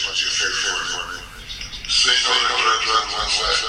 What's your favorite one? Say no to red on Wednesday.